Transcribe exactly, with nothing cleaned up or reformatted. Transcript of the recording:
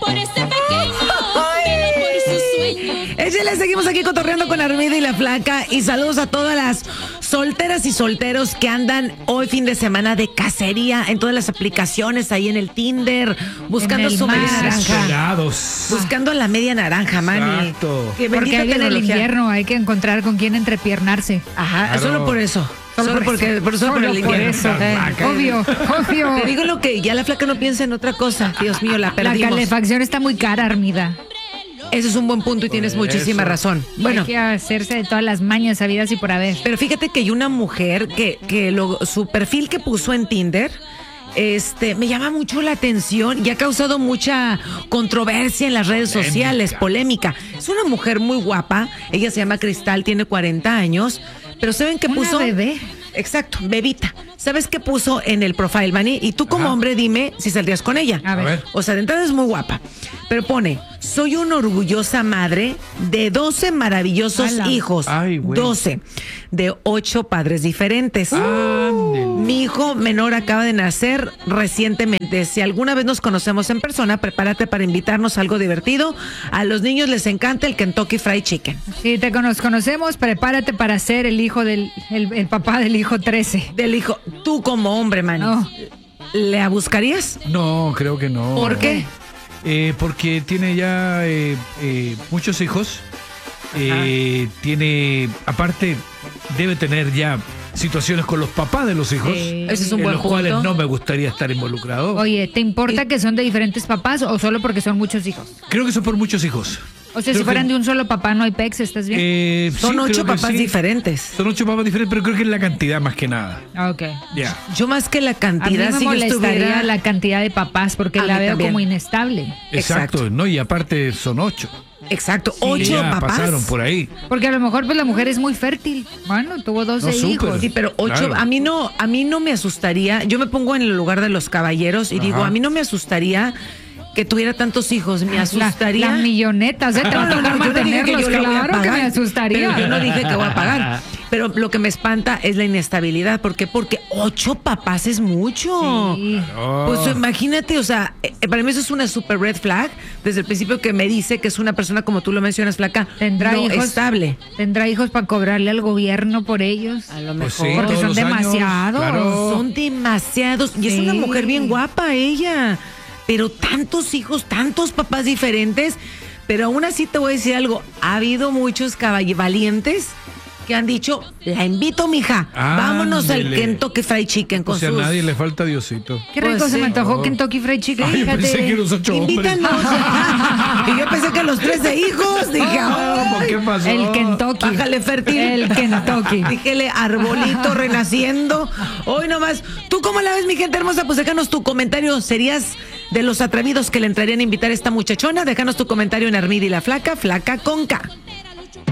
por ese pequeño, pero por su sueño. Échale, seguimos aquí cotorreando con Armida y la Flaca. Y saludos a todas las solteras y solteros que andan hoy fin de semana de cacería en todas las aplicaciones, ahí en el Tinder, buscando el su mar. media naranja. Desesperados. Buscando la media naranja, mani. Exacto. Qué Porque bendita ahí viene el tecnología. invierno, hay que encontrar con quién entrepiernarse. Ajá, Claro. solo por eso. Solo, Solo por porque, eso. por, solo por Solo el por invierno. eso. Eh. Obvio, obvio. Te digo lo que ya la Flaca no piensa en otra cosa. Dios mío, la La perdimos. calefacción está muy cara, Armida. Ese es un buen punto y tienes Por muchísima eso. razón. Bueno, Hay que hacerse de todas las mañas sabidas y por haber. pero fíjate que hay una mujer que, que lo- su perfil que puso en Tinder, este, me llama mucho la atención y ha causado mucha controversia en las redes sociales, polémica. Es una mujer muy guapa, ella se llama Cristal, tiene cuarenta años, pero ¿saben qué Una puso? bebé. Exacto, bebita. ¿Sabes qué puso en el profile, Manny? Y tú como Ajá. hombre dime si saldrías con ella. A ver. A ver. O sea, de entrada es muy guapa. Pero pone, soy una orgullosa madre de doce maravillosos Ala. hijos. Ay, güey. doce. De ocho padres diferentes. Ándele. Mi hijo menor acaba de nacer recientemente. Si alguna vez nos conocemos en persona, prepárate para invitarnos a algo divertido. A los niños les encanta el Kentucky Fried Chicken. Si te cono- conocemos, prepárate para ser el hijo del, el, el papá del hijo trece. Del hijo, tú como hombre, man, No. ¿le buscarías? No, creo que no. ¿Por qué? Eh, porque tiene ya eh, eh, muchos hijos. Eh, tiene, aparte, debe tener ya situaciones con los papás de los hijos. Sí. Ese es un en buen los cuales punto. no me gustaría estar involucrado. Oye, ¿te importa que son de diferentes papás o solo porque son muchos hijos? Creo que son por muchos hijos. O sea, Creo si fueran que- de un solo papá, no hay pex, ¿estás bien? Eh, Son sí, ocho creo que papás sí. diferentes. Son ocho papás diferentes, pero creo que es la cantidad más que nada. Ah, ok. Ya. Yo más que la A mí cantidad, me si yo molestaría estuviera... la cantidad de papás porque A la mí veo también. como inestable. Exacto, Exacto. ¿no? Y aparte son ocho. Exacto, Que ocho ya papás. pasaron por ahí. Porque a lo mejor pues la mujer es muy fértil. Bueno, tuvo doce No, súper. hijos. Sí, pero ocho, Claro. a mí no, a mí no me asustaría. Yo me pongo en el lugar de los caballeros y Ajá. digo, a mí no me asustaría que tuviera tantos hijos. Me asustaría. La, la milloneta, o sea, te va a No, no, tocar no, yo no dije que mantenerlos, yo lo voy a claro que pagar, me asustaría. Pero yo no dije que voy a pagar. Pero lo que me espanta es la inestabilidad. ¿Por qué? Porque ocho papás es mucho. Sí. Oh. Pues imagínate, o sea, eh, para mí eso es una super red flag desde el principio que me dice que es una persona, como tú lo mencionas, Flaca, ¿Tendrá no hijos? estable. ¿Tendrá hijos para cobrarle al gobierno por ellos? A lo Pues mejor. sí, Porque todos son los años, demasiados. claro. Son demasiados. Y es Sí. una mujer bien guapa ella. Pero tantos hijos, tantos papás diferentes. Pero aún así te voy a decir algo. Ha habido muchos caballeros valientes que han dicho, la invito, mija. Vámonos al Ándele. Kentucky Fried Chicken con O sea, a sus... nadie le falta Diosito. Qué Pues rico se sí. me antojó Oh. Kentucky Fried Chicken, Ay, yo fíjate. pensé que los ocho hombres. Invítanos. y yo pensé que los tres de hijos. Dije, Ah, ¿por "Ay, qué pasó? El Kentucky. Bájale fértil. El Kentucky. Díjele arbolito renaciendo. Hoy nomás. ¿Tú cómo la ves, mi gente hermosa? Pues déjanos tu comentario. ¿Serías de los atrevidos que le entrarían a invitar a esta muchachona? Déjanos tu comentario en Armida y la Flaca, Flaca con K.